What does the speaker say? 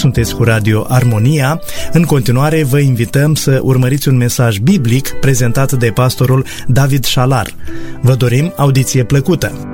sunteți cu Radio Armonia. În continuare vă invităm să urmăriți un mesaj biblic prezentat de pastorul David Șalar. Vă dorim audiție plăcută!